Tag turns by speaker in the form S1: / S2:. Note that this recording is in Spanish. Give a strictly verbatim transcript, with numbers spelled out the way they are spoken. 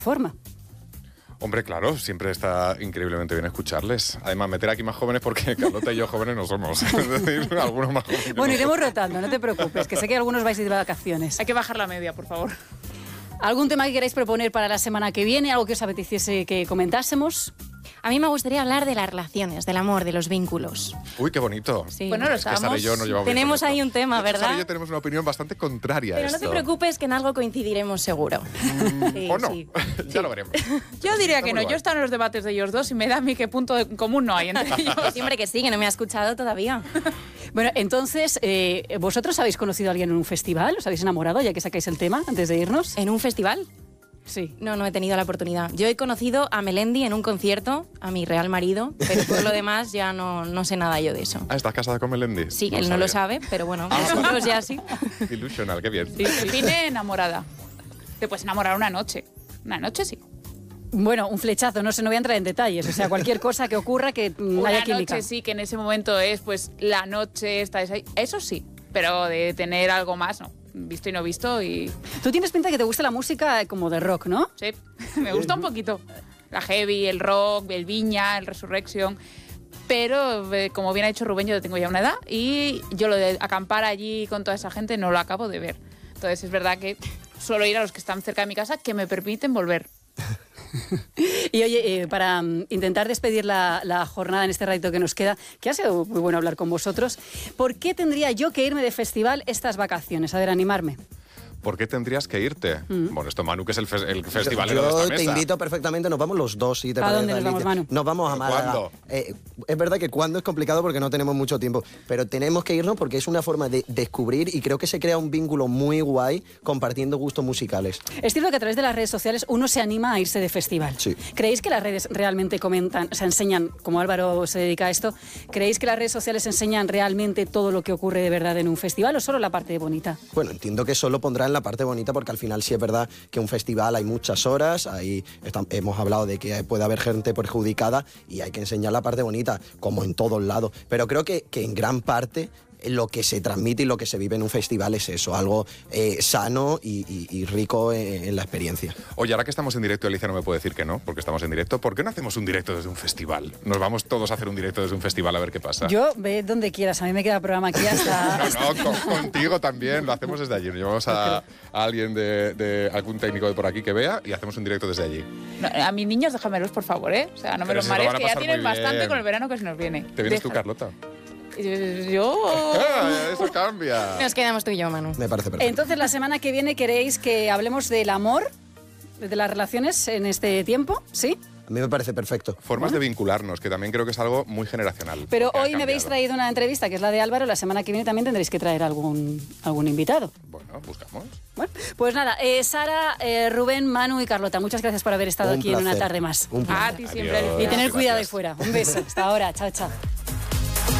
S1: forma.
S2: Hombre, claro, siempre está increíblemente bien escucharles. Además, meter aquí más jóvenes porque Carlota y yo jóvenes no somos. Es decir, algunos más jóvenes.
S1: Bueno, iremos rotando, no te preocupes, que sé que algunos vais a ir de vacaciones.
S3: Hay que bajar la media, por favor.
S1: ¿Algún tema que queráis proponer para la semana que viene? ¿Algo que os apeteciese que comentásemos?
S4: A mí me gustaría hablar de las relaciones, del amor, de los vínculos.
S2: Uy, qué bonito.
S4: Sí.
S3: Bueno, lo
S2: Es que Sara
S3: estamos.
S2: y yo nos llevamos bien
S4: Tenemos
S2: con esto.
S4: ahí un tema,
S2: De hecho,
S4: ¿verdad?
S2: Sara y yo tenemos una opinión bastante contraria a
S4: Pero no
S2: esto.
S4: te preocupes, que en algo coincidiremos seguro. Sí,
S2: O no,
S4: sí.
S2: ya lo veremos.
S3: Yo diría
S2: Está
S3: que
S2: muy
S3: no.
S2: guay.
S3: Yo he estado en los debates de ellos dos y me da a mí qué punto en común no hay entre ellos.
S4: Siempre que sí, que no me ha escuchado todavía.
S1: Bueno, entonces, eh, ¿vosotros habéis conocido a alguien en un festival? ¿Os habéis enamorado, ya que sacáis el tema, antes de irnos?
S4: ¿En un festival?
S1: Sí.
S4: No, no he tenido la oportunidad. Yo he conocido a Melendi en un concierto, a mi real marido, pero por lo demás ya no, no sé nada yo de eso.
S2: Ah, ¿estás casada con Melendi?
S4: Sí, él no lo sabe, pero bueno, nosotros ya sí.
S2: Ilusional, qué bien.
S3: Sí, define enamorada. Te puedes enamorar una noche. Una noche sí.
S1: Bueno, un flechazo, no sé, no voy a entrar en detalles. O sea, cualquier cosa que ocurra que mm,
S3: Una
S1: haya química.
S3: noche sí, que en ese momento es pues la noche, estáis ahí. Eso sí, pero de tener algo más, no. Visto y no visto y...
S1: Tú tienes pinta que te gusta la música como de rock, ¿no?
S3: Sí, me gusta un poquito. La heavy, el rock, el Viña, el Resurrection. Pero, eh, como bien ha dicho Rubén, yo tengo ya una edad y yo lo de acampar allí con toda esa gente no lo acabo de ver. Entonces es verdad que suelo ir a los que están cerca de mi casa que me permiten volver.
S1: Y oye, eh, para mm, intentar despedir la, la jornada en este ratito que nos queda, que ha sido muy bueno hablar con vosotros, ¿por qué tendría yo que irme de festival estas vacaciones? A ver, animarme.
S2: ¿Por qué tendrías que irte?
S1: Mm.
S2: Bueno, esto Manu, que es el, fe- el
S5: Yo,
S2: festivalero
S5: yo
S2: de esta
S5: te
S2: mesa.
S5: invito perfectamente, nos vamos los dos. Si te
S1: ¿A
S5: parece,
S1: dónde nos vamos,
S5: Alicia.
S1: Manu?
S5: Nos vamos a Málaga.
S2: ¿Cuándo?
S5: Eh, es verdad que cuándo es complicado porque no tenemos mucho tiempo, pero tenemos que irnos porque es una forma de descubrir y creo que se crea un vínculo muy guay compartiendo gustos musicales.
S1: Es cierto que a través de las redes sociales uno se anima a irse de festival.
S5: Sí.
S1: ¿Creéis que las redes realmente comentan, o sea, enseñan, como Álvaro se dedica a esto, ¿creéis que las redes sociales enseñan realmente todo lo que ocurre de verdad en un festival o solo la parte bonita?
S5: Bueno, entiendo que solo pondrán la parte bonita porque al final sí es verdad que un festival hay muchas horas, ahí está- hemos hablado de que puede haber gente perjudicada y hay que enseñar la parte bonita, como en todos lados. Pero creo que, que en gran parte lo que se transmite y lo que se vive en un festival es eso, algo eh, sano y, y- y rico en, en la experiencia.
S2: Oye, ahora que estamos en directo, Alicia no me puede decir que no, porque estamos en directo. ¿Por qué no hacemos un directo desde un festival? Nos vamos todos a hacer un directo desde un festival a ver qué pasa.
S1: Yo, ve donde quieras, a mí me queda programa aquí hasta...
S2: No, no, con- contigo también, lo hacemos desde allí. Nos llevamos a, a alguien de, de algún técnico de por aquí que vea y hacemos un directo desde allí.
S3: No, a mis niños déjamelos, por favor, ¿eh? O sea, no me
S2: Pero
S3: los
S2: si se lo
S3: marees,
S2: van a
S3: que ya
S2: pasar
S3: tienen
S2: muy
S3: bastante
S2: bien.
S3: con el verano que se nos viene.
S2: ¿Te vienes tú,
S3: Déjalo.
S2: Carlota?
S3: Yo...
S2: ¡Ah, eso cambia!
S4: Nos quedamos tú y yo, Manu.
S5: Me parece perfecto.
S1: Entonces, la semana que viene, ¿queréis que hablemos del amor, de las relaciones en este tiempo? ¿Sí?
S5: A mí me parece perfecto.
S2: Formas de vincularnos, que también creo que es algo muy generacional.
S1: Pero
S2: que ha
S1: hoy me habéis
S2: cambiado.
S1: traído una entrevista, que es la de Álvaro. La semana que viene también tendréis que traer algún, algún invitado.
S2: Bueno, buscamos.
S1: Bueno, pues nada, eh, Sara, eh, Rubén, Manu y Carlota, muchas gracias por haber estado
S5: Un
S1: aquí en una
S5: placer.
S1: tarde más.
S5: Un placer.
S3: A ti siempre.
S2: Adiós.
S1: Y tener
S2: Gracias.
S1: cuidado ahí fuera. Un beso. Hasta ahora. Chao, chao.